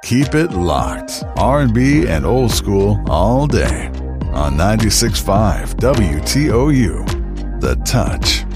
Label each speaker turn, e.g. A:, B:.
A: keep it locked. R&B and old school all day on 96.5 WTOU. The Touch.